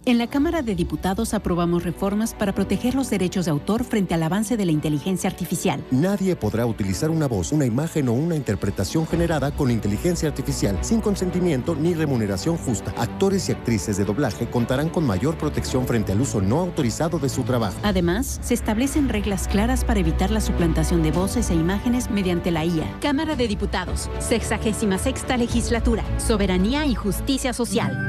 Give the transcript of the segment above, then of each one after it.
En la Cámara de Diputados aprobamos reformas para proteger los derechos de autor frente al avance de la inteligencia artificial. Nadie podrá utilizar una voz, una imagen o una interpretación generada con inteligencia artificial sin consentimiento ni remuneración justa. Actores y actrices de doblaje contarán con mayor protección frente al uso no autorizado de su trabajo. Además, se establecen reglas claras para evitar la suplantación de voces e imágenes mediante la IA. Cámara de Diputados, 66ª Legislatura, Soberanía y Justicia Social.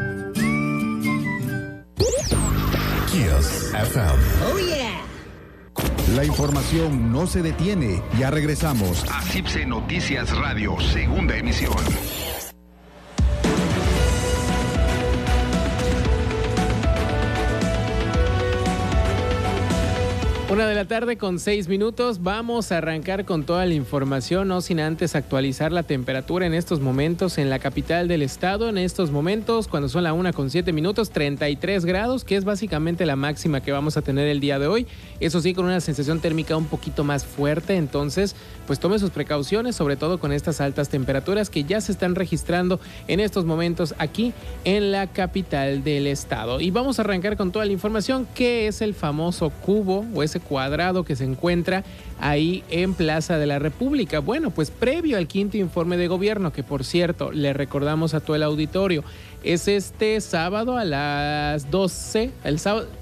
Kiss FM. Oh yeah. La información no se detiene. Ya regresamos a CIPSE Noticias Radio, segunda emisión. 1:06 p.m. Vamos a arrancar con toda la información, no sin antes actualizar la temperatura en estos momentos en la capital del estado. En estos momentos, cuando son la 1:07 p.m, 33 grados, que es básicamente la máxima que vamos a tener el día de hoy. Eso sí, con una sensación térmica un poquito más fuerte. Entonces, pues tome sus precauciones, sobre todo con estas altas temperaturas que ya se están registrando en estos momentos aquí en la capital del estado. Y vamos a arrancar con toda la información. ¿Qué es el famoso cubo o ese cuadrado que se encuentra ahí en Plaza de la República? Bueno, pues previo al quinto informe de gobierno, que por cierto, le recordamos a todo el auditorio, es este sábado a las 12, el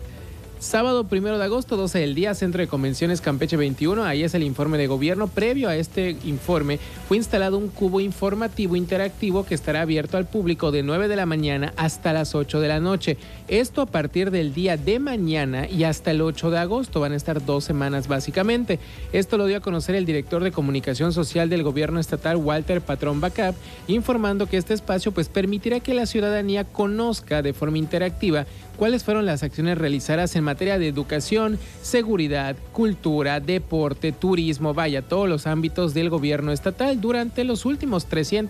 sábado 1 de agosto, 12 del día, Centro de Convenciones Campeche 21, ahí es el informe de gobierno. Previo a este informe fue instalado un cubo informativo interactivo que estará abierto al público de 9 de la mañana hasta las 8 de la noche. Esto a partir del día de mañana y hasta el 8 de agosto, van a estar 2 semanas básicamente. Esto lo dio a conocer el director de Comunicación Social del Gobierno Estatal, Walter Patrón Bacap, informando que este espacio pues permitirá que la ciudadanía conozca de forma interactiva cuáles fueron las acciones realizadas en materia de educación, seguridad, cultura, deporte, turismo, vaya, todos los ámbitos del gobierno estatal durante los últimos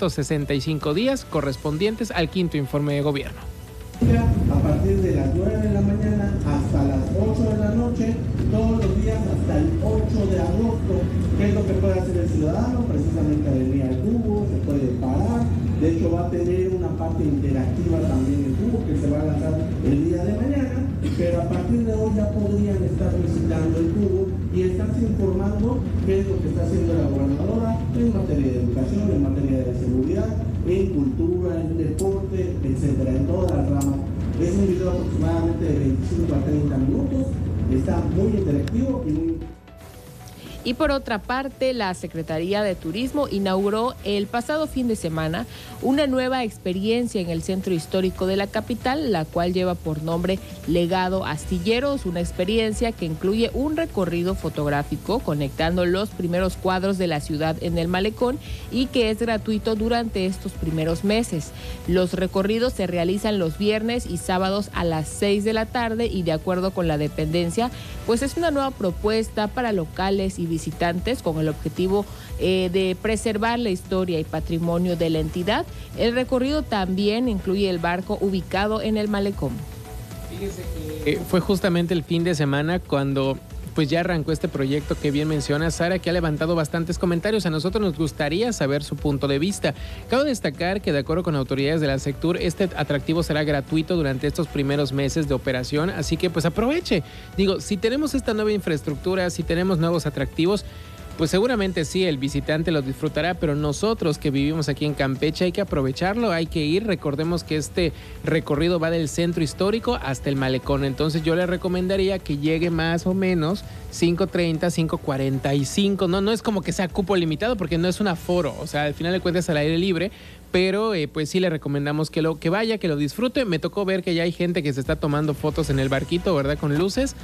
365 días correspondientes al quinto informe de gobierno. A partir de las 9 de la mañana hasta las 8 de la noche, todos los días hasta el 8 de agosto. ¿Qué es lo que puede hacer el ciudadano? Precisamente venir al cubo, se puede parar. De hecho, va a tener una parte interactiva también el cubo que se va a lanzar el día de mañana, pero a partir de hoy ya podrían estar visitando el cubo y estarse informando qué es lo que está haciendo la gobernadora en materia de educación, en materia de seguridad, en cultura, en deporte, etcétera, en todas las ramas. Es un video aproximadamente de 25 a 30 minutos, está muy interactivo y muy... Y por otra parte, la Secretaría de Turismo inauguró el pasado fin de semana una nueva experiencia en el centro histórico de la capital, la cual lleva por nombre Legado Astilleros, una experiencia que incluye un recorrido fotográfico conectando los primeros cuadros de la ciudad en el malecón y que es gratuito durante estos primeros meses. Los recorridos se realizan los viernes y sábados a las 6 de la tarde y de acuerdo con la dependencia, pues es una nueva propuesta para locales y visitantes con el objetivo de preservar la historia y patrimonio de la entidad. El recorrido también incluye el barco ubicado en el malecón. Fíjese que fue justamente el fin de semana cuando pues ya arrancó este proyecto que bien menciona Sara, que ha levantado bastantes comentarios. A nosotros nos gustaría saber su punto de vista. Cabe destacar que de acuerdo con autoridades de la Sectur, este atractivo será gratuito durante estos primeros meses de operación, así que pues aproveche. Digo, si tenemos esta nueva infraestructura, si tenemos nuevos atractivos, pues seguramente sí, el visitante lo disfrutará, pero nosotros que vivimos aquí en Campeche hay que aprovecharlo, hay que ir. Recordemos que este recorrido va del centro histórico hasta el malecón, entonces yo le recomendaría que llegue más o menos 5:30, 5:45, no es como que sea cupo limitado porque no es un aforo, o sea, al final de cuentas al aire libre, pero pues sí le recomendamos que vaya, que lo disfrute. Me tocó ver que ya hay gente que se está tomando fotos en el barquito, ¿verdad? Con luces.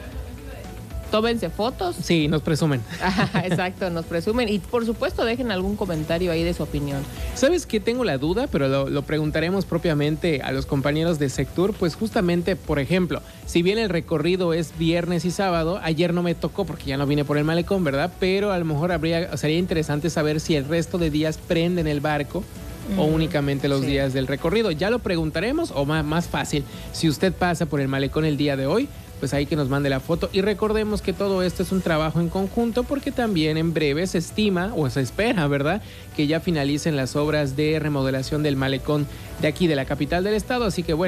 Tómense fotos. Sí, nos presumen. Exacto, nos presumen. Y por supuesto dejen algún comentario ahí de su opinión. ¿Sabes qué? Tengo la duda, pero lo preguntaremos propiamente a los compañeros de Sectur. Pues justamente, por ejemplo, si bien el recorrido es viernes y sábado, ayer no me tocó porque ya no vine por el malecón, ¿verdad? Pero a lo mejor sería interesante saber si el resto de días prenden el barco o únicamente los días del recorrido. Ya lo preguntaremos, o más fácil, si usted pasa por el malecón el día de hoy, pues ahí que nos mande la foto. Y recordemos que todo esto es un trabajo en conjunto porque también en breve se estima o se espera, ¿verdad?, que ya finalicen las obras de remodelación del malecón de aquí de la capital del estado. Así que bueno,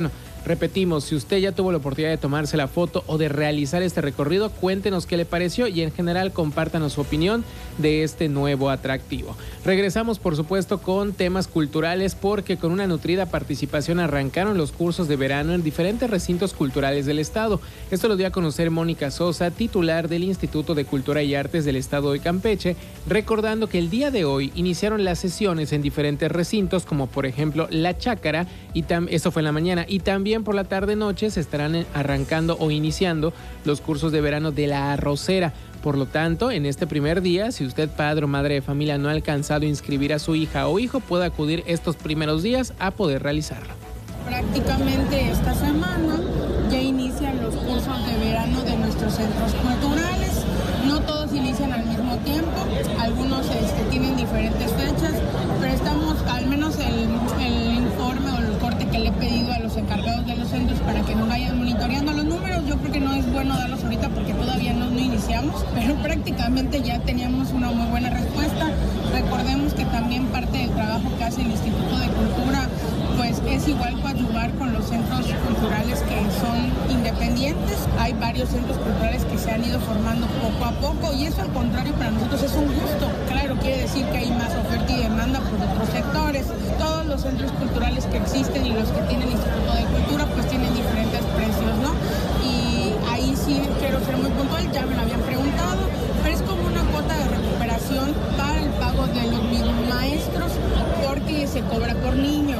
Repetimos, si usted ya tuvo la oportunidad de tomarse la foto o de realizar este recorrido, cuéntenos qué le pareció y en general compártanos su opinión de este nuevo atractivo. Regresamos, por supuesto, con temas culturales porque con una nutrida participación arrancaron los cursos de verano en diferentes recintos culturales del estado. Esto lo dio a conocer Mónica Sosa, titular del Instituto de Cultura y Artes del estado de Campeche, recordando que el día de hoy iniciaron las sesiones en diferentes recintos como por ejemplo La Chácara, y eso fue en la mañana, y también por la tarde-noche se estarán arrancando o iniciando los cursos de verano de La Arrocera. Por lo tanto, en este primer día, si usted, padre o madre de familia, no ha alcanzado a inscribir a su hija o hijo, puede acudir estos primeros días a poder realizarlo. Prácticamente esta semana ya inician los cursos de verano de nuestros centros culturales. No todos inician al mismo tiempo, algunos tienen diferentes fechas, pero estamos, al menos el informe o el corte que le he pedido a los encargados de los centros para que nos vayan monitoreando los números. Yo creo que no es bueno darlos ahorita porque todavía no iniciamos, pero prácticamente ya teníamos una muy buena respuesta. Recordemos que también parte del trabajo que hace el Instituto de Cultura pues es igual coadyuvar con los centros culturales que son independientes. Hay varios centros culturales que se han ido formando poco a poco y eso al contrario para nosotros es un gusto. Claro, quiere decir que hay más oferta y demanda por otros sectores. Todos los centros culturales que existen y los que tiene el Instituto de Cultura pues tienen diferentes precios, ¿no? Y ahí sí quiero ser muy puntual, ya me lo habían preguntado, pero es como una cuota de recuperación para el pago de los mismos maestros porque se cobra por niño.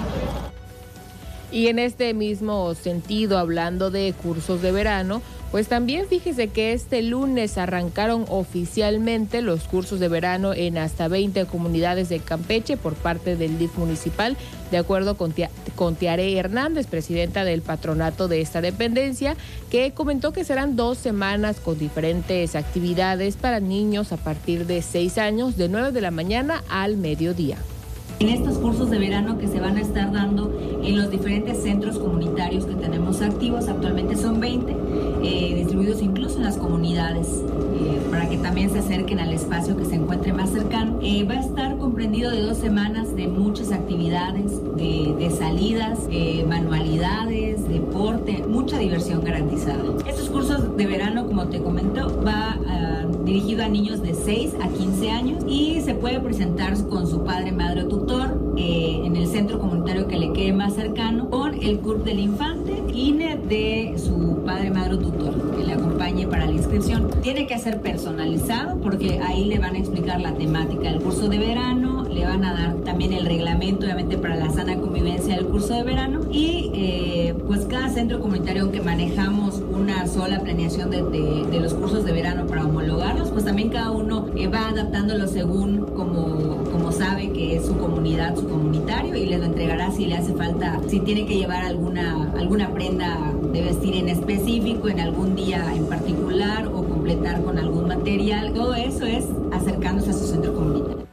Y en este mismo sentido, hablando de cursos de verano, pues también fíjese que este lunes arrancaron oficialmente los cursos de verano en hasta 20 comunidades de Campeche por parte del DIF municipal, de acuerdo con Tiare Hernández, presidenta del patronato de esta dependencia, que comentó que serán 2 semanas con diferentes actividades para niños a partir de 6 años, de 9 de la mañana al mediodía. En estos cursos de verano que se van a estar dando en los diferentes centros comunitarios que tenemos activos, actualmente son 20, distribuidos incluso en las comunidades, para que también se acerquen al espacio que se encuentre más cercano. Va a estar comprendido de 2 semanas de muchas actividades, de salidas, manualidades, deporte, mucha diversión garantizada. Estos cursos de verano, como te comento, va dirigido a niños de 6 a 15 años y se puede presentar con su padre, madre o tutor en el centro comunitario que le quede más cercano, con el CURP del infante, INE de su padre, madre o tutor que le acompañe para la inscripción. Tiene que ser personalizado porque ahí le van a explicar la temática del curso de verano, le van a dar también el reglamento obviamente para la sana convivencia del curso de verano y pues cada centro comunitario que manejamos una sola planeación de los cursos de verano para homologarlos, pues también cada uno va adaptándolo según como sabe que es su comunidad, su comunitario, y les lo entregará si le hace falta, si tiene que llevar alguna prenda de vestir en específico en algún día en particular o completar con algún material. Todo eso es acercándose a su centro comunitario.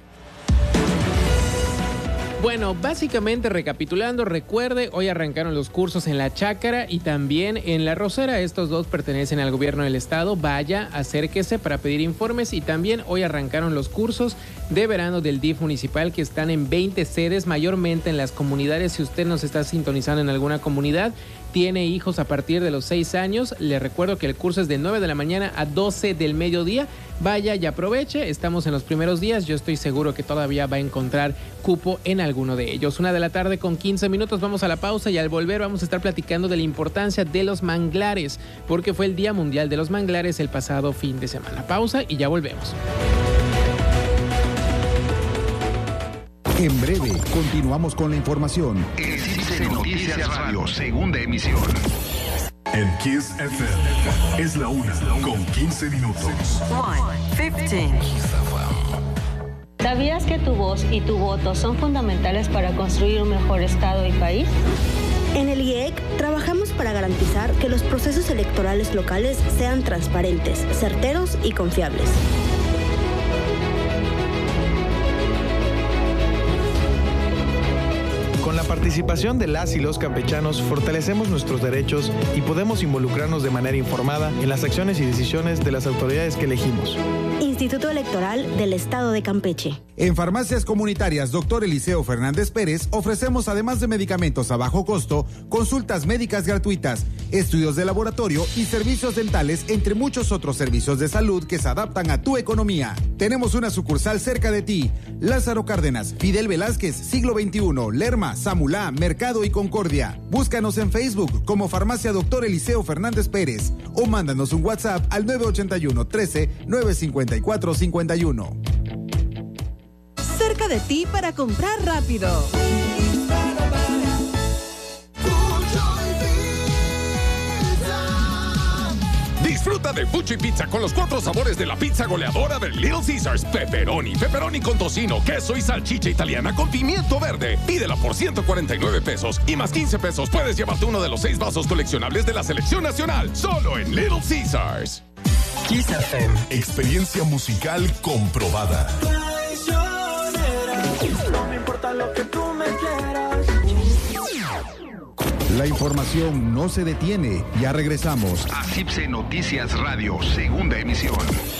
Bueno, básicamente recapitulando, recuerde, hoy arrancaron los cursos en La Chácara y también en La Arrocera. Estos dos pertenecen al gobierno del estado. Vaya, acérquese para pedir informes. Y también hoy arrancaron los cursos de verano del DIF municipal que están en 20 sedes, mayormente en las comunidades. Si usted nos está sintonizando en alguna comunidad, tiene hijos a partir de los 6 años, le recuerdo que el curso es de 9 de la mañana a 12 del mediodía. Vaya y aproveche, estamos en los primeros días, yo estoy seguro que todavía va a encontrar cupo en alguno de ellos. 1 de la tarde con 15 minutos, vamos a la pausa y al volver vamos a estar platicando de la importancia de los manglares, porque fue el Día Mundial de los Manglares el pasado fin de semana. Pausa y ya volvemos. En breve, continuamos con la información. XC Noticias Radio, segunda emisión. En Kiss FM es la 1:15 minutos. 1:15. ¿Sabías que tu voz y tu voto son fundamentales para construir un mejor Estado y país? En el IEC trabajamos para garantizar que los procesos electorales locales sean transparentes, certeros y confiables. Con la participación participación de las y los campechanos fortalecemos nuestros derechos y podemos involucrarnos de manera informada en las acciones y decisiones de las autoridades que elegimos. Instituto Electoral del Estado de Campeche. En Farmacias Comunitarias Dr. Eliseo Fernández Pérez ofrecemos, además de medicamentos a bajo costo, consultas médicas gratuitas, estudios de laboratorio y servicios dentales, entre muchos otros servicios de salud que se adaptan a tu economía. Tenemos una sucursal cerca de ti. Lázaro Cárdenas, Fidel Velázquez, Siglo XXI, Lerma, Samulá, Mercado y Concordia. Búscanos en Facebook como Farmacia Dr. Eliseo Fernández Pérez o mándanos un WhatsApp al 981 13 954 51. Cerca de ti para comprar rápido. Disfruta de Fuchi Pizza con los 4 sabores de la pizza goleadora de Little Caesars. Pepperoni con tocino, queso y salchicha italiana con pimiento verde. Pídela por 149 pesos y más 15 pesos puedes llevarte uno de los 6 vasos coleccionables de la selección nacional. Solo en Little Caesars. Kiss FM. Experiencia musical comprobada. No me importa lo que tú me quieras. La información no se detiene. Ya regresamos. Asipse Noticias Radio, segunda emisión.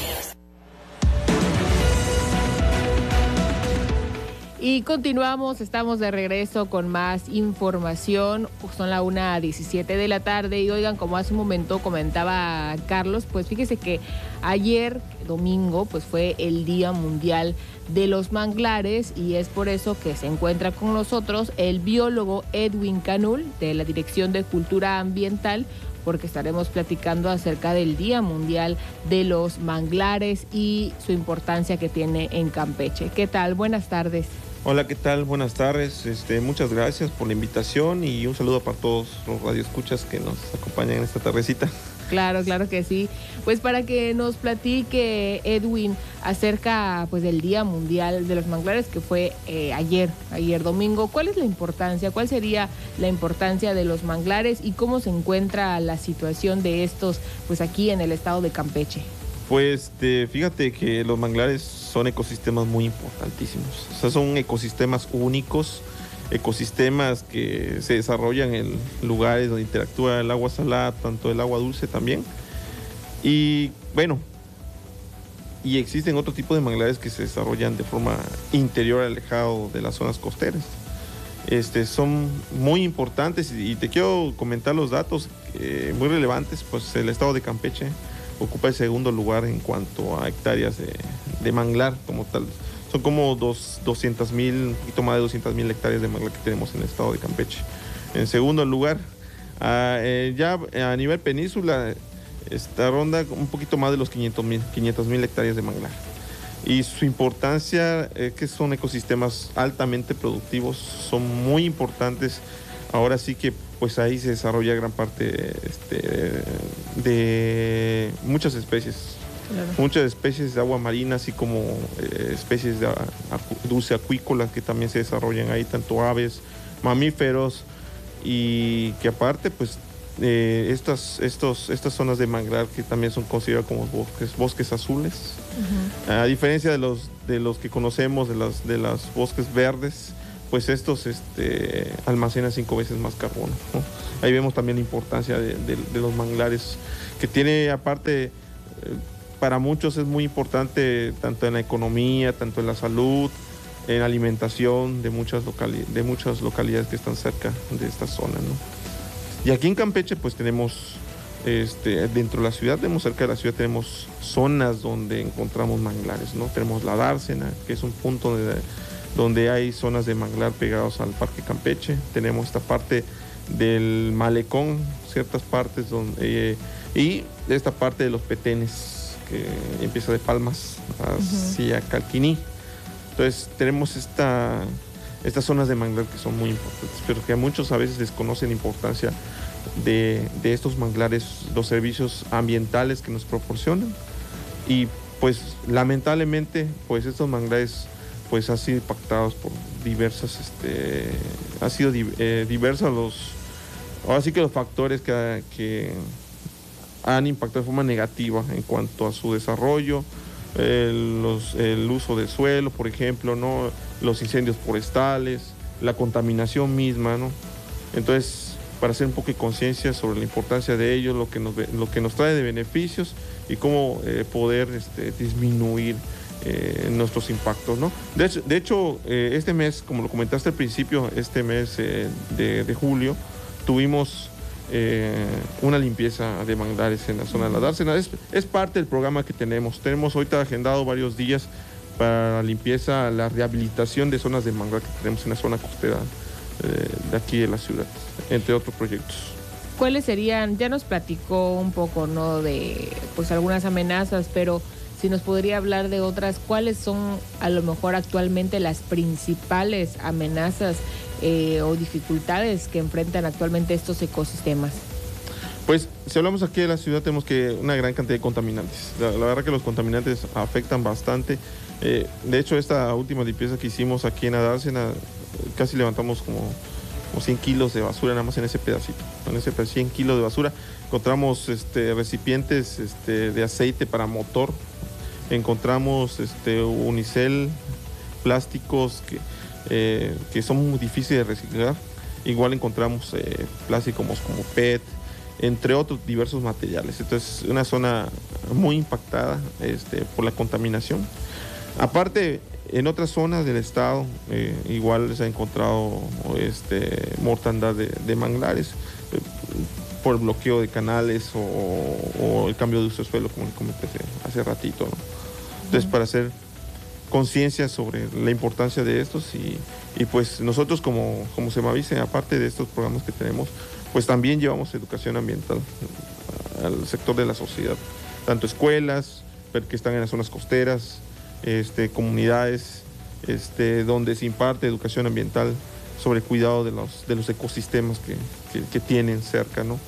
Y continuamos, estamos de regreso con más información. Son la 1:17 de la tarde y oigan, como hace un momento comentaba Carlos, pues fíjese que ayer domingo pues fue el Día Mundial de los Manglares y es por eso que se encuentra con nosotros el biólogo Edwin Canul de la Dirección de Cultura Ambiental, porque estaremos platicando acerca del Día Mundial de los Manglares y su importancia que tiene en Campeche. ¿Qué tal? Buenas tardes. Hola, ¿qué tal? Buenas tardes. Muchas gracias por la invitación y un saludo para todos los radioescuchas que nos acompañan en esta tardecita. Claro que sí. Pues para que nos platique Edwin acerca pues del Día Mundial de los Manglares que fue ayer domingo. ¿Cuál es la importancia? ¿Cuál sería la importancia de los manglares y cómo se encuentra la situación de estos pues aquí en el estado de Campeche? Pues fíjate que los manglares son ecosistemas muy importantísimos. O sea, son ecosistemas únicos, ecosistemas que se desarrollan en lugares donde interactúa el agua salada, tanto el agua dulce también. Y bueno, y existen otro tipo de manglares que se desarrollan de forma interior, alejado de las zonas costeras. Son muy importantes y te quiero comentar los datos muy relevantes. Pues el estado de Campeche ocupa el segundo lugar en cuanto a hectáreas de manglar como tal. Son como 200,000, un poquito más de 200,000 hectáreas de manglar que tenemos en el estado de Campeche. En segundo lugar, ya a nivel península, esta ronda un poquito más de los 500,000 hectáreas de manglar. Y su importancia es que son ecosistemas altamente productivos, son muy importantes. Ahora sí que pues ahí se desarrolla gran parte de muchas especies. Claro. Muchas especies de agua marina, así como especies de dulce acuícola que también se desarrollan ahí, tanto aves, mamíferos, y que aparte pues estas zonas de manglar que también son consideradas como bosques azules. Uh-huh. A diferencia de los que conocemos, de los bosques verdes, pues estos almacenan 5 veces más carbono, ¿no? Ahí vemos también la importancia de los manglares, que tiene aparte, para muchos es muy importante tanto en la economía, tanto en la salud, en la alimentación de muchas localidades que están cerca de esta zona, ¿no? Y aquí en Campeche pues tenemos, dentro de la ciudad, cerca de la ciudad tenemos zonas donde encontramos manglares, ¿no? Tenemos la Dársena, que es un punto donde hay zonas de manglar pegados al Parque Campeche. Tenemos esta parte del Malecón, ciertas partes y esta parte de los Petenes, que empieza de Palmas hacia Calquiní. Entonces tenemos estas zonas de manglar que son muy importantes, pero que a muchos a veces desconocen la importancia de estos manglares, los servicios ambientales que nos proporcionan. Y pues lamentablemente pues estos manglares pues han sido impactados por diversas, ahora sí que los factores que han impactado de forma negativa en cuanto a su desarrollo, el uso del suelo, por ejemplo, ¿no? Los incendios forestales, la contaminación misma, ¿no? Entonces, para hacer un poco de conciencia sobre la importancia de ello, lo que nos trae de beneficios y cómo poder disminuir nuestros impactos, ¿no? De hecho, este mes, como lo comentaste al principio, este mes de julio, tuvimos una limpieza de manglares en la zona de la dársena. Es parte del programa que tenemos. Tenemos ahorita agendado varios días para la limpieza, la rehabilitación de zonas de manglar que tenemos en la zona costera de aquí de la ciudad, entre otros proyectos. ¿Cuáles serían? Ya nos platicó un poco, ¿no?, de pues algunas amenazas, pero si nos podría hablar de otras, ¿cuáles son a lo mejor actualmente las principales amenazas o dificultades que enfrentan actualmente estos ecosistemas? Pues si hablamos aquí de la ciudad, tenemos que una gran cantidad de contaminantes. La verdad que los contaminantes afectan bastante. De hecho, esta última limpieza que hicimos aquí en la dársena, casi levantamos como 100 kilos de basura nada más en ese pedacito. En ese 100 kilos de basura encontramos recipientes de aceite para motor, encontramos unicel, plásticos que son muy difíciles de reciclar. Igual encontramos plásticos como PET, entre otros diversos materiales. Entonces, una zona muy impactada por la contaminación. Aparte, en otras zonas del estado igual se ha encontrado mortandad de manglares por el bloqueo de canales o el cambio de uso de suelo, como comenté hace ratito, ¿no? Entonces, para hacer conciencia sobre la importancia de estos y pues nosotros como Semavice, aparte de estos programas que tenemos, pues también llevamos educación ambiental al sector de la sociedad, tanto escuelas que están en las zonas costeras, comunidades donde se imparte educación ambiental sobre cuidado de los ecosistemas que tienen cerca, ¿no?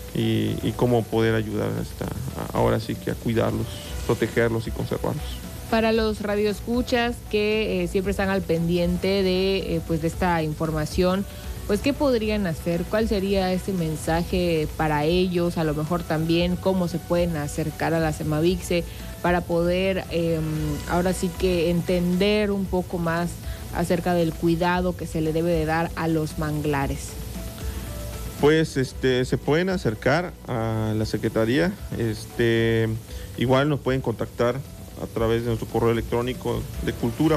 Y cómo poder ayudar ahora sí que a cuidarlos, protegerlos y conservarlos. Para los radioescuchas que siempre están al pendiente de esta información, pues ¿qué podrían hacer? ¿Cuál sería ese mensaje para ellos? A lo mejor también cómo se pueden acercar a la Semavice para poder ahora sí que entender un poco más acerca del cuidado que se le debe de dar a los manglares. Pues se pueden acercar a la Secretaría, igual nos pueden contactar a través de nuestro correo electrónico de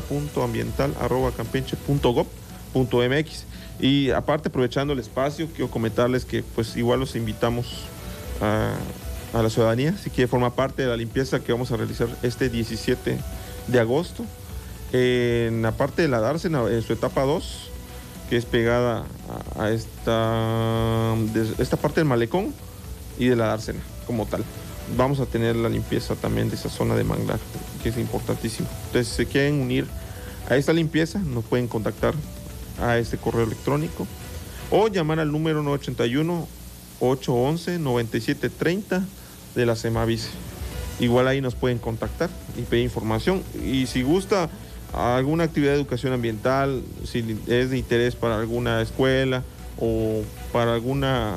cultura.ambiental@campeche.gov.mx. Y aparte, aprovechando el espacio, quiero comentarles que pues igual los invitamos a la ciudadanía, si quiere formar parte de la limpieza que vamos a realizar este 17 de agosto, en la parte de la dársena, en su etapa 2, que es pegada a esta parte del malecón y de la dársena como tal. Vamos a tener la limpieza también de esa zona de manglar, que es importantísimo. Entonces, si se quieren unir a esta limpieza, nos pueden contactar a este correo electrónico o llamar al número 981-811-9730 de la Semavice. Igual ahí nos pueden contactar y pedir información. Y si gusta alguna actividad de educación ambiental, si es de interés para alguna escuela o para alguna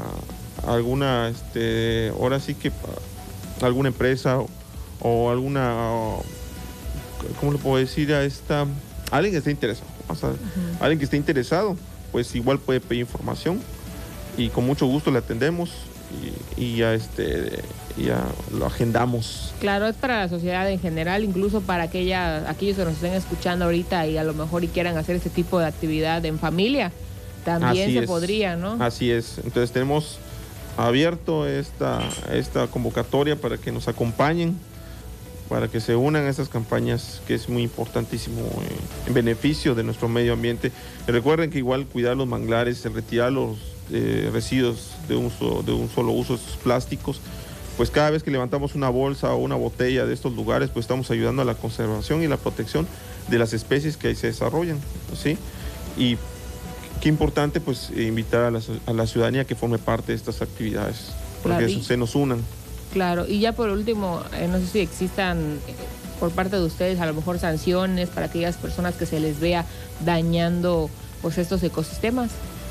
ahora sí que alguna empresa o alguna, ¿cómo le puedo decir a alguien que esté interesado? Alguien que esté interesado, pues igual puede pedir información y con mucho gusto le atendemos y ya lo agendamos. Claro, es para la sociedad en general, incluso para aquellos que nos estén escuchando ahorita y a lo mejor quieran hacer este tipo de actividad en familia, también podría, ¿no? Así es. Entonces tenemos abierto esta convocatoria para que nos acompañen, para que se unan a estas campañas, que es muy importantísimo en beneficio de nuestro medio ambiente. Y recuerden que igual cuidar los manglares, retirar los residuos de un solo uso, estos plásticos, pues cada vez que levantamos una bolsa o una botella de estos lugares, pues estamos ayudando a la conservación y la protección de las especies que ahí se desarrollan, ¿sí? Y qué importante pues invitar a la ciudadanía que forme parte de estas actividades, para que se nos unan. Claro, y ya por último, no sé si existan por parte de ustedes a lo mejor sanciones para aquellas personas que se les vea dañando pues estos ecosistemas.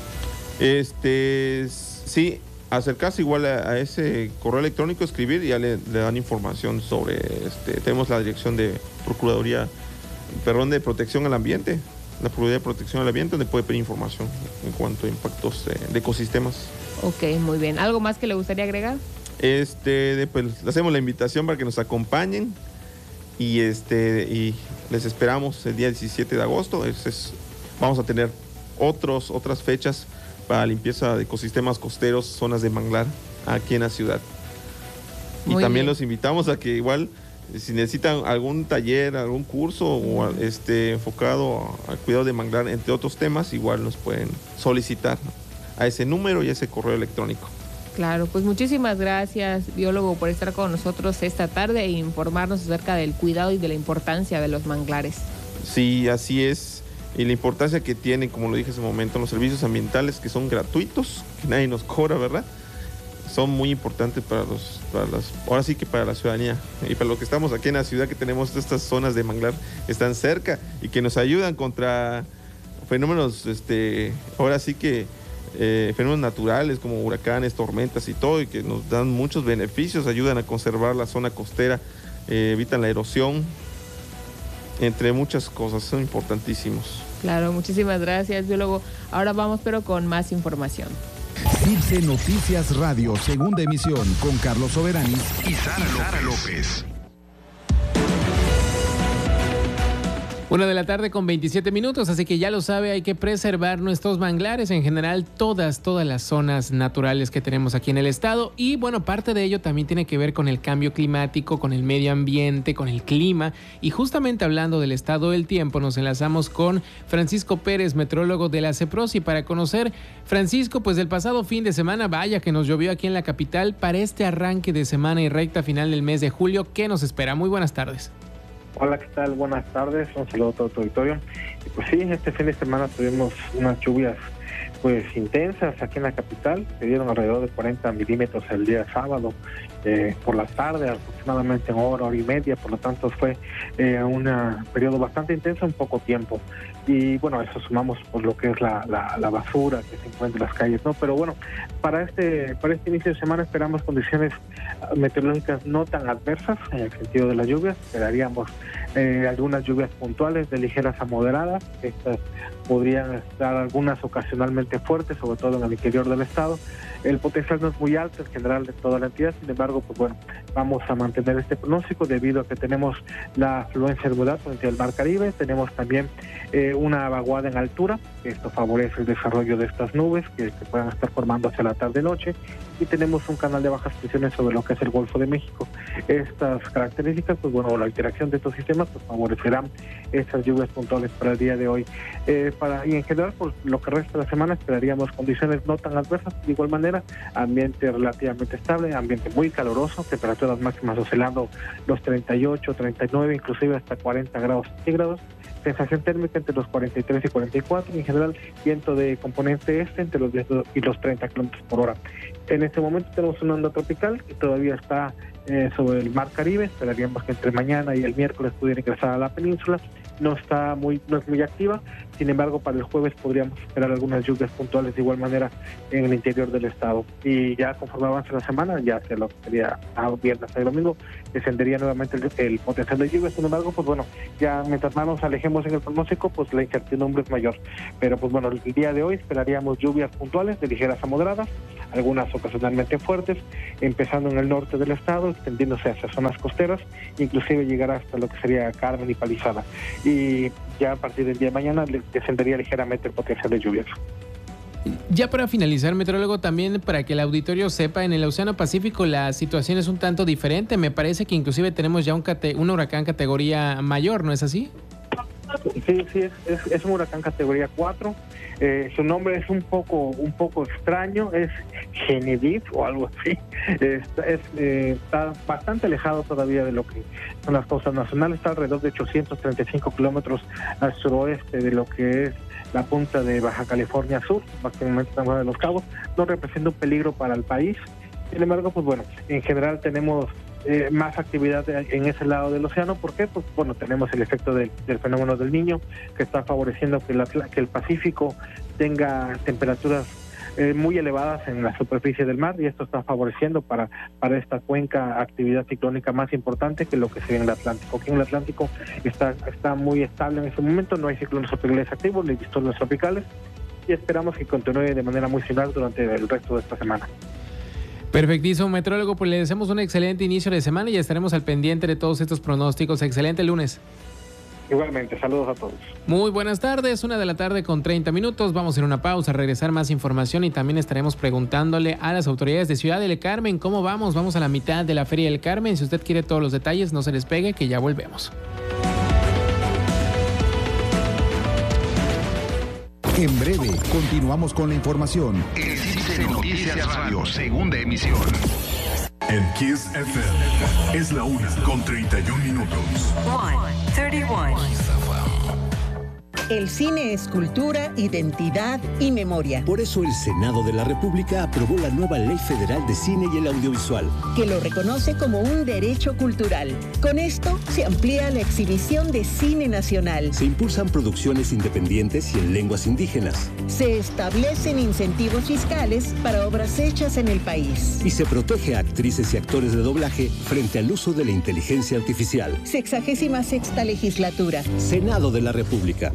Sí, acercarse igual a ese correo electrónico, escribir y ya le dan información sobre, tenemos la dirección de de Protección al Ambiente, la Procuraduría de Protección al Ambiente, donde puede pedir información en cuanto a impactos de ecosistemas. Ok, muy bien. ¿Algo más que le gustaría agregar? Pues le hacemos la invitación para que nos acompañen y les esperamos el día 17 de agosto. Vamos a tener otras fechas para limpieza de ecosistemas costeros, zonas de manglar aquí en la ciudad. Y también los invitamos a que igual, si necesitan algún taller, algún curso o enfocado al cuidado de manglar, entre otros temas, igual nos pueden solicitar a ese número y a ese correo electrónico. Claro, pues muchísimas gracias, biólogo, por estar con nosotros esta tarde e informarnos acerca del cuidado y de la importancia de los manglares. Sí, así es. Y la importancia que tienen, como lo dije hace un momento, los servicios ambientales que son gratuitos, que nadie nos cobra, ¿verdad? Son muy importantes ahora sí que para la ciudadanía y para los que estamos aquí en la ciudad, que tenemos estas zonas de manglar que están cerca y que nos ayudan contra fenómenos, ahora sí que fenómenos naturales como huracanes, tormentas y todo, y que nos dan muchos beneficios, ayudan a conservar la zona costera, evitan la erosión, entre muchas cosas, son importantísimos. Claro, muchísimas gracias, biólogo. Ahora vamos pero con más información. CIRSE Noticias Radio, segunda emisión, con Carlos Soberanis y Sara López. 1:00 con 27 minutos, así que ya lo sabe, hay que preservar nuestros manglares, en general todas las zonas naturales que tenemos aquí en el estado. Y bueno, parte de ello también tiene que ver con el cambio climático, con el medio ambiente, con el clima. Y justamente hablando del estado del tiempo, nos enlazamos con Francisco Pérez, meteorólogo de la CEPROSI, para conocer, Francisco, pues del pasado fin de semana, vaya que nos llovió aquí en la capital. Para este arranque de semana y recta final del mes de julio, ¿qué nos espera? Muy buenas tardes. Hola, ¿qué tal? Buenas tardes, un saludo a todo tu auditorio. Y pues sí, este fin de semana tuvimos unas lluvias pues intensas aquí en la capital, se dieron alrededor de 40 milímetros el día sábado, por la tarde, aproximadamente en hora y media, por lo tanto fue un periodo bastante intenso en poco tiempo. Y bueno, a eso sumamos por lo que es la basura que se encuentra en las calles, ¿no? Pero bueno, para este inicio de semana esperamos condiciones meteorológicas no tan adversas en el sentido de las lluvias. Esperaríamos algunas lluvias puntuales de ligeras a moderadas. Estas podrían estar algunas ocasionalmente fuertes, sobre todo en el interior del estado. El potencial no es muy alto en general de toda la entidad, sin embargo, pues bueno, vamos a mantener este pronóstico debido a que tenemos la afluencia de humedad frente al Mar Caribe, tenemos también una vaguada en altura, esto favorece el desarrollo de estas nubes que puedan estar formando hacia la tarde-noche, y tenemos un canal de bajas presiones sobre lo que es el Golfo de México. Estas características, pues bueno, la interacción de estos sistemas pues favorecerán estas lluvias puntuales para el día de hoy. Y en general, por lo que resta de la semana, esperaríamos condiciones no tan adversas, de igual manera, ambiente relativamente estable, ambiente muy caluroso, temperaturas máximas oscilando los 38, 39, inclusive hasta 40 grados centígrados, sensación térmica entre los 43 y 44, y en general viento de componente este entre los 10 y los 30 kilómetros por hora. En este momento tenemos una onda tropical que todavía está sobre el Mar Caribe, esperaríamos que entre mañana y el miércoles pudiera ingresar a la península. No es muy activa, sin embargo para el jueves podríamos esperar algunas lluvias puntuales de igual manera en el interior del estado, y ya conforme avance la semana, ya hacia lo que sería viernes y domingo, descendería nuevamente el potencial de lluvias. Sin embargo, pues bueno, ya mientras más nos alejemos en el pronóstico, pues la incertidumbre es mayor, pero pues bueno, el día de hoy esperaríamos lluvias puntuales de ligeras a moderadas, algunas ocasionalmente fuertes, empezando en el norte del estado, extendiéndose hacia zonas costeras, inclusive llegar hasta lo que sería Carmen y Palizada, y ya a partir del día de mañana descendería ligeramente el potencial de lluvias. Ya para finalizar, meteorólogo, también para que el auditorio sepa, en el Océano Pacífico la situación es un tanto diferente. Me parece que inclusive tenemos ya un huracán categoría mayor, ¿no es así? Sí, es un huracán categoría 4. Su nombre es un poco extraño, es Genevieve o algo así. Está bastante alejado todavía de lo que son las costas nacionales, está alrededor de 835 kilómetros al suroeste de lo que es la punta de Baja California Sur, máximamente estamos de Los Cabos. No representa un peligro para el país. Sin embargo, pues bueno, en general tenemos más actividad en ese lado del océano. ¿Por qué? Pues bueno, tenemos el efecto del fenómeno del Niño, que está favoreciendo que el Pacífico tenga temperaturas muy elevadas en la superficie del mar, y esto está favoreciendo para esta cuenca actividad ciclónica más importante que lo que se ve en el Atlántico. Aquí en el Atlántico está muy estable en este momento, no hay ciclones tropicales activos ni disturbios tropicales, y esperamos que continúe de manera muy similar durante el resto de esta semana. Perfectísimo, metrólogo, pues le deseamos un excelente inicio de semana y estaremos al pendiente de todos estos pronósticos. Excelente lunes. Igualmente, saludos a todos. Muy buenas tardes, 1:30 p.m. Vamos a ir a una pausa, a regresar más información y también estaremos preguntándole a las autoridades de Ciudad del Carmen cómo vamos. Vamos a la mitad de la Feria del Carmen. Si usted quiere todos los detalles, no se despegue, que ya volvemos. En breve, continuamos con la información. Existe Noticias Radio, segunda emisión. En Kiss FM es la 1:31 1:31. El cine es cultura, identidad y memoria. Por eso el Senado de la República aprobó la nueva Ley Federal de Cine y el Audiovisual, que lo reconoce como un derecho cultural. Con esto se amplía la exhibición de cine nacional. Se impulsan producciones independientes y en lenguas indígenas. Se establecen incentivos fiscales para obras hechas en el país. Y se protege a actrices y actores de doblaje frente al uso de la inteligencia artificial. 66ª legislatura. Senado de la República.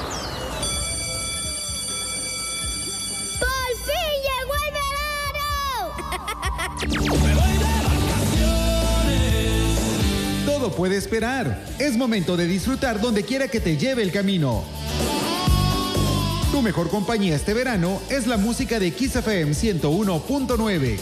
Todo puede esperar. Es momento de disfrutar donde quiera que te lleve el camino. Tu mejor compañía este verano es la música de Kiss FM 101.9.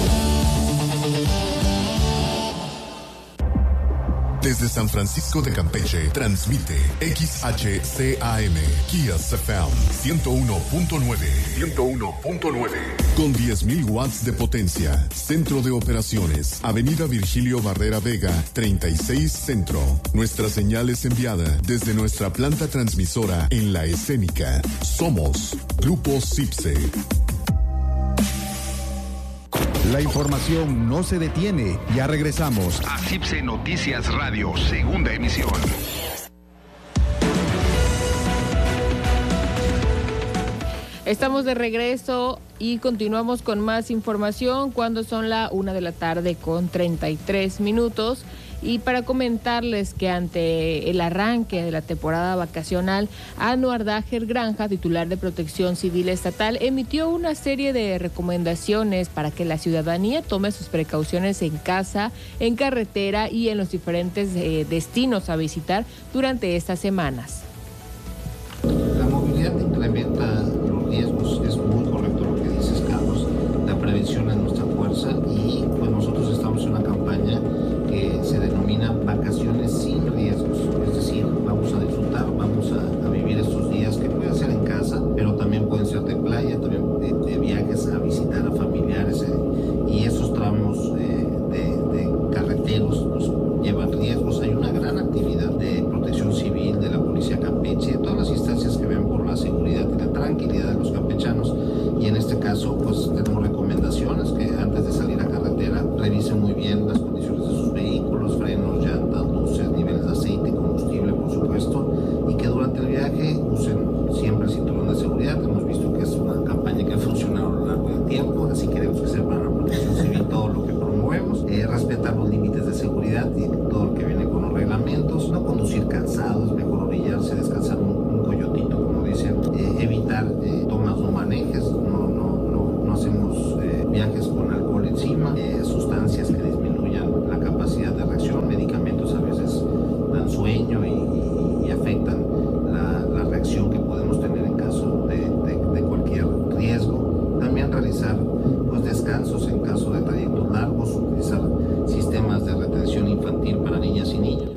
Desde San Francisco de Campeche, transmite XHCAM, Kiss FM 101.9. 101.9. Con 10.000 watts de potencia. Centro de operaciones. Avenida Virgilio Barrera Vega, 36 Centro. Nuestra señal es enviada desde nuestra planta transmisora en La Escénica. Somos Grupo CIPSE. La información no se detiene. Ya regresamos. A CIPSE Noticias Radio, segunda emisión. Estamos de regreso y continuamos con más información cuando son la 1:33 p.m. Y para comentarles que ante el arranque de la temporada vacacional, Anuar Dajer Granja, titular de Protección Civil Estatal, emitió una serie de recomendaciones para que la ciudadanía tome sus precauciones en casa, en carretera y en los diferentes destinos a visitar durante estas semanas. La movilidad incrementa los riesgos, es muy correcto lo que dices, Carlos. La prevención es nuestra fuerza y pues nosotros estamos en una campaña que se denomina Vacaciones sin Riesgos, es decir, vamos a disfrutar, vamos a vivir estos días que pueden ser en casa, pero también pueden ser de playa, también de viajes a visitar a familiares y esos tramos de carreteros nos llevan riesgos. Hay una gran actividad de protección civil, de la Policía Campeche, de todas las instancias que ven por la seguridad y la tranquilidad de los campechanos, y en este caso pues tenemos recomendaciones que antes de salir a carretera revisen muy bien las condiciones de sus vehículos, frenos, llantas, luces, niveles de aceite, combustible por supuesto, y que durante el viaje usen siempre el cinturón de seguridad. Hemos visto que es una campaña que ha funcionado a lo largo del tiempo, así queremos que sepa la Protección Civil todo lo que promovemos, respetar los límites de seguridad y todo lo que viene con los reglamentos, no conducir cansados, mejor orillarse, descansar un coyotito como dicen, evitar tomas no manejes, no hacemos viajes con alcohol encima, sustancias que disminuyan la capacidad de reacción, medicamentos a veces dan sueño y afectan la reacción que podemos tener en caso de cualquier riesgo. También realizar pues descansos en caso de trayectos largos, utilizar sistemas de retención infantil para niñas y niños.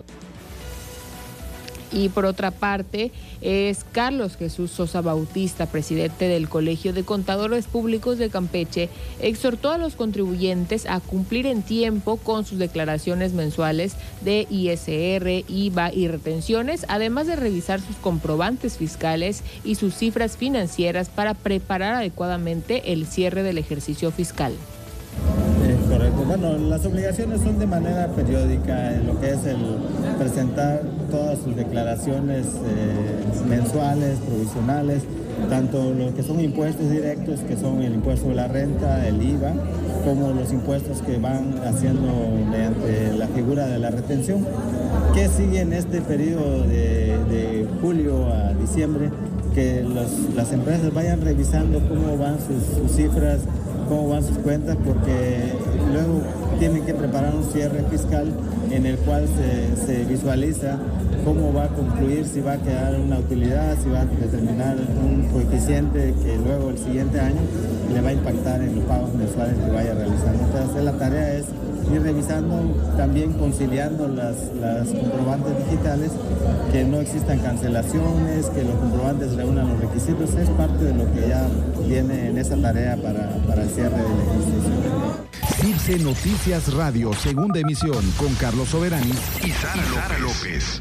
Y por otra parte, es Carlos Jesús Sosa Bautista, presidente del Colegio de Contadores Públicos de Campeche, exhortó a los contribuyentes a cumplir en tiempo con sus declaraciones mensuales de ISR, IVA y retenciones, además de revisar sus comprobantes fiscales y sus cifras financieras para preparar adecuadamente el cierre del ejercicio fiscal. Correcto. Bueno, las obligaciones son de manera periódica, en lo que es el presentar todas sus declaraciones mensuales, provisionales, tanto lo que son impuestos directos, que son el impuesto de la renta, el IVA, como los impuestos que van haciendo mediante la figura de la retención, que sigue en este periodo de julio a diciembre, que las empresas vayan revisando cómo van sus cifras, cómo van sus cuentas, porque luego tienen que preparar un cierre fiscal en el cual se visualiza cómo va a concluir, si va a quedar una utilidad, si va a determinar un coeficiente que luego el siguiente año le va a impactar en los pagos mensuales que vaya realizando. Entonces la tarea es ir revisando, también conciliando las comprobantes digitales, que no existan cancelaciones, que los comprobantes reúnan los requisitos. Es parte de lo que ya viene en esa tarea para el cierre del ejercicio. CIRSE Noticias Radio, segunda emisión, con Carlos Soberanis y Sara López.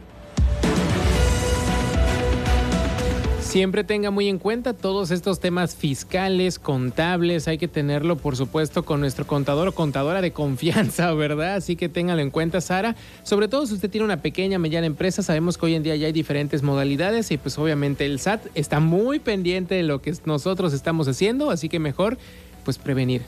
Siempre tenga muy en cuenta todos estos temas fiscales, contables, hay que tenerlo por supuesto con nuestro contador o contadora de confianza, ¿verdad? Así que téngalo en cuenta, Sara. Sobre todo si usted tiene una pequeña, mediana empresa, sabemos que hoy en día ya hay diferentes modalidades y pues obviamente el SAT está muy pendiente de lo que nosotros estamos haciendo, así que mejor pues prevenir.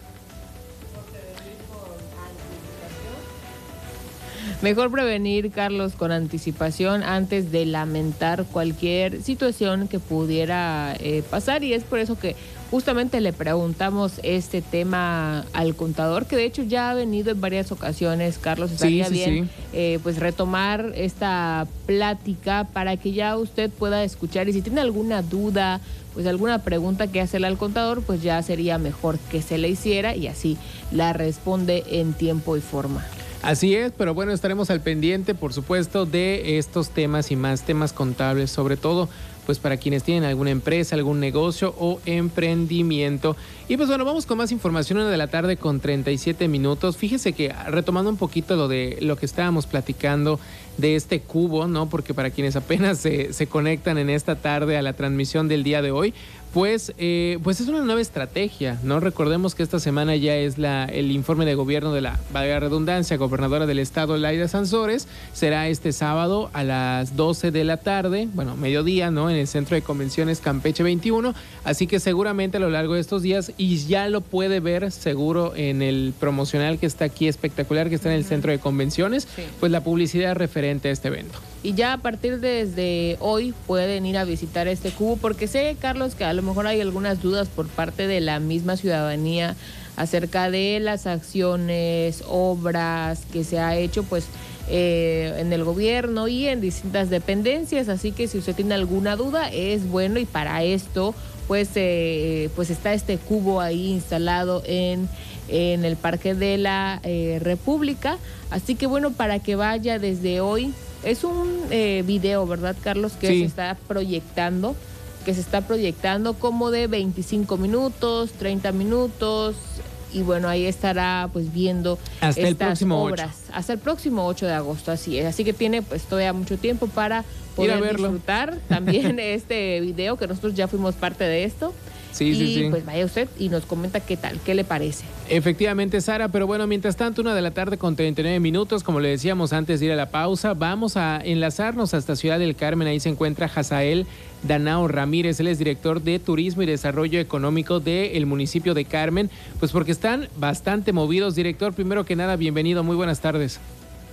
Mejor prevenir, Carlos, con anticipación antes de lamentar cualquier situación que pudiera pasar, y es por eso que justamente le preguntamos este tema al contador, que de hecho ya ha venido en varias ocasiones. Carlos, estaría bien pues retomar esta plática para que ya usted pueda escuchar, y si tiene alguna duda, pues alguna pregunta que hacerle al contador, pues ya sería mejor que se le hiciera y así la responde en tiempo y forma. Así es, pero bueno, estaremos al pendiente, por supuesto, de estos temas y más temas contables, sobre todo pues para quienes tienen alguna empresa, algún negocio o emprendimiento. Y pues bueno, vamos con más información, 1:00 p.m. con 37 minutos. Fíjese que retomando un poquito lo que estábamos platicando de este cubo, ¿no? Porque para quienes apenas se conectan en esta tarde a la transmisión del día de hoy, pues es una nueva estrategia, ¿no? Recordemos que esta semana ya es el informe de gobierno de la, valga la redundancia, gobernadora del estado, Laida Sansores. Será este sábado a las 12 de la tarde, bueno, mediodía, ¿no? En el Centro de Convenciones Campeche 21. Así que seguramente a lo largo de estos días, y ya lo puede ver seguro en el promocional que está aquí, espectacular, que está en el Centro de Convenciones, pues la publicidad referente a este evento. Y ya a partir desde hoy pueden ir a visitar este cubo, porque sé, Carlos, que a lo mejor hay algunas dudas por parte de la misma ciudadanía acerca de las acciones, obras que se ha hecho pues en el gobierno y en distintas dependencias, así que si usted tiene alguna duda es bueno, y para esto pues está este cubo ahí instalado en el Parque de la República, así que bueno, para que vaya desde hoy. Es un video, ¿verdad, Carlos? Que se está proyectando como de 25 minutos, 30 minutos, y bueno, ahí estará pues viendo hasta estas obras. Hasta el próximo 8 de agosto, así es. Así que tiene pues todavía mucho tiempo para poder disfrutar también este video, que nosotros ya fuimos parte de esto. Sí. Pues vaya usted y nos comenta qué tal, qué le parece. Efectivamente, Sara, pero bueno, mientras tanto, 1:00 p.m. con 39 minutos, como le decíamos antes de ir a la pausa, vamos a enlazarnos hasta Ciudad del Carmen. Ahí se encuentra Hazael Danao Ramírez, él es director de Turismo y Desarrollo Económico del municipio de Carmen, pues porque están bastante movidos. Director, primero que nada, bienvenido, muy buenas tardes.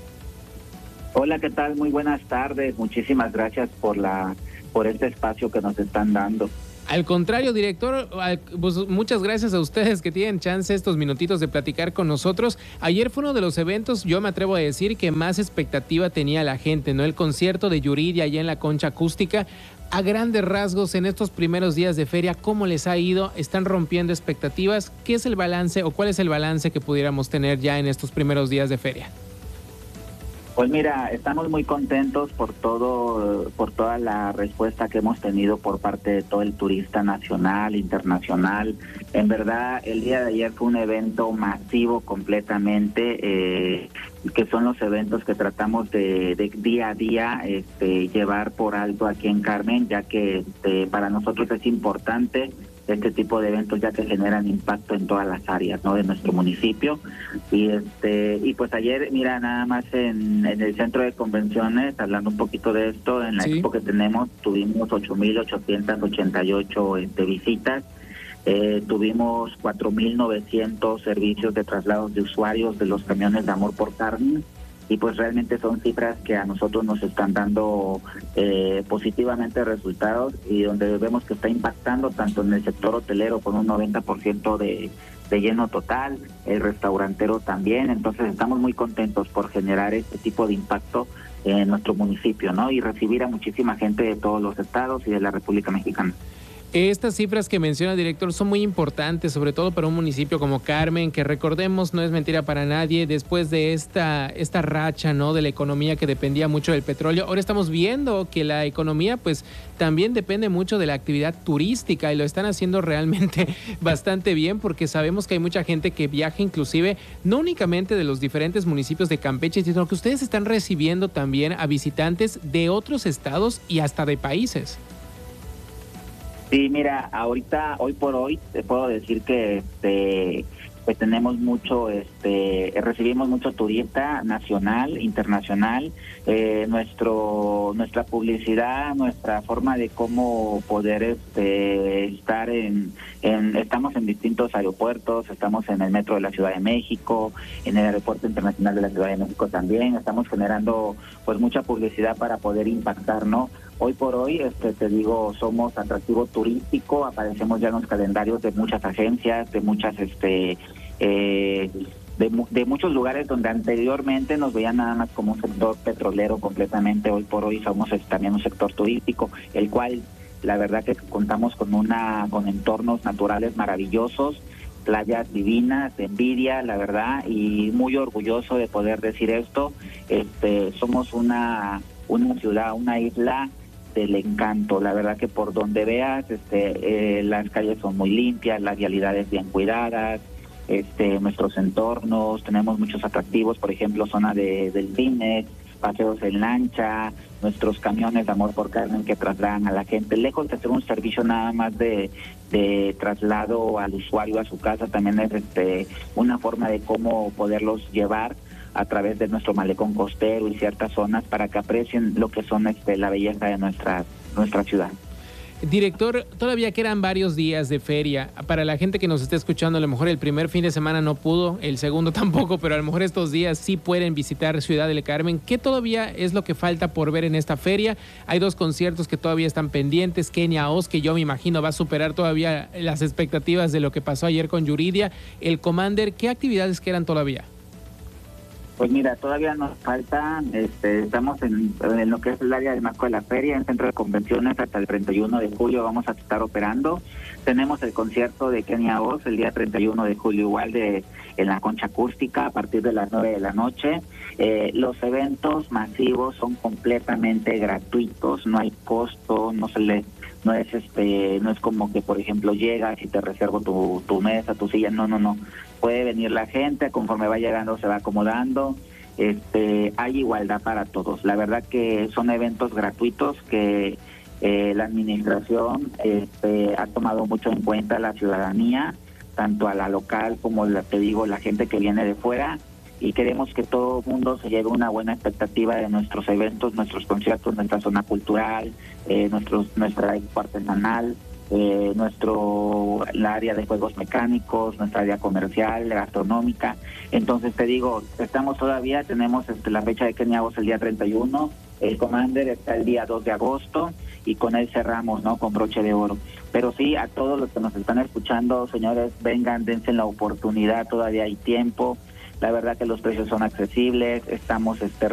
Hola, ¿qué tal? Muy buenas tardes, muchísimas gracias por este espacio que nos están dando. Al contrario, director, pues muchas gracias a ustedes que tienen chance estos minutitos de platicar con nosotros. Ayer fue uno de los eventos, yo me atrevo a decir, que más expectativa tenía la gente, ¿no? El concierto de Yuridia allá en la Concha Acústica. A grandes rasgos, en estos primeros días de feria, ¿cómo les ha ido? ¿Están rompiendo expectativas? ¿Qué es el balance o cuál es el balance que pudiéramos tener ya en estos primeros días de feria? Pues mira, estamos muy contentos por toda la respuesta que hemos tenido por parte de todo el turista nacional, internacional. En verdad, el día de ayer fue un evento masivo completamente, que son los eventos que tratamos de día a día llevar por alto aquí en Carmen, ya que para nosotros es importante este tipo de eventos, ya que generan impacto en todas las áreas, ¿no?, de nuestro municipio. Y pues ayer, mira, nada más en el centro de convenciones, hablando un poquito de esto, en la expo que tenemos, tuvimos 8,888 visitas. Tuvimos 4,900 servicios de traslados de usuarios de los camiones de Amor por Carne, y pues realmente son cifras que a nosotros nos están dando positivamente resultados, y donde vemos que está impactando tanto en el sector hotelero con un 90% de lleno total, el restaurantero también. Entonces estamos muy contentos por generar este tipo de impacto en nuestro municipio, ¿no?, y recibir a muchísima gente de todos los estados y de la República Mexicana. Estas cifras que menciona el director son muy importantes, sobre todo para un municipio como Carmen, que recordemos, no es mentira para nadie, después de esta racha, ¿no?, de la economía que dependía mucho del petróleo, ahora estamos viendo que la economía pues también depende mucho de la actividad turística, y lo están haciendo realmente bastante bien, porque sabemos que hay mucha gente que viaja, inclusive no únicamente de los diferentes municipios de Campeche, sino que ustedes están recibiendo también a visitantes de otros estados y hasta de países. Sí, mira, ahorita, hoy por hoy, te puedo decir que tenemos mucho, recibimos mucho turista nacional, internacional. Nuestra publicidad, nuestra forma de cómo poder estar estamos en distintos aeropuertos, estamos en el metro de la Ciudad de México, en el aeropuerto internacional de la Ciudad de México también. Estamos generando pues mucha publicidad para poder impactar, ¿no? Hoy por hoy, te digo, somos atractivo turístico, aparecemos ya en los calendarios de muchas agencias, de muchas, de muchos lugares donde anteriormente nos veían nada más como un sector petrolero completamente. Hoy por hoy somos también un sector turístico, el cual la verdad que contamos con entornos naturales maravillosos, playas divinas, de envidia, la verdad, y muy orgulloso de poder decir esto. Somos una ciudad, una isla del encanto. La verdad que por donde veas, las calles son muy limpias, las vialidades bien cuidadas, nuestros entornos, tenemos muchos atractivos, por ejemplo, zona de delfines, paseos en lancha, nuestros camiones de Amor por Carne que trasladan a la gente, lejos de hacer un servicio nada más de traslado al usuario a su casa, también es una forma de cómo poderlos llevar a través de nuestro malecón costero y ciertas zonas para que aprecien lo que son la belleza de nuestra ciudad. Director, todavía quedan varios días de feria. Para la gente que nos esté escuchando, a lo mejor el primer fin de semana no pudo, el segundo tampoco, pero a lo mejor estos días sí pueden visitar Ciudad del Carmen. ¿Qué todavía es lo que falta por ver en esta feria? Hay 2 conciertos que todavía están pendientes. Kenia Os, que yo me imagino va a superar todavía las expectativas de lo que pasó ayer con Yuridia. El Commander, ¿qué actividades quedan todavía? Pues mira, todavía nos falta, estamos en lo que es el área del marco de la feria, en el centro de convenciones, hasta el 31 de julio vamos a estar operando. Tenemos el concierto de Kenia Os el día 31 de julio, igual en la concha acústica, a partir de las 9 de la noche. Los eventos masivos son completamente gratuitos, no hay costo, no es como que, por ejemplo, llegas y te reservo tu mesa, tu silla, no. Puede venir la gente, conforme va llegando se va acomodando. Hay igualdad para todos. La verdad que son eventos gratuitos que la administración ha tomado mucho en cuenta la ciudadanía, tanto a la local como la gente que viene de fuera, y queremos que todo el mundo se lleve una buena expectativa de nuestros eventos, nuestros conciertos, nuestra zona cultural, nuestra expo artesanal, la área de juegos mecánicos, nuestra área comercial, gastronómica. Entonces tenemos la fecha de Kenia Os el día 31, el Commander está el día 2 de agosto y con él cerramos, ¿no?, con broche de oro. Pero sí, a todos los que nos están escuchando, señores, vengan, dense la oportunidad, todavía hay tiempo. La verdad que los precios son accesibles, estamos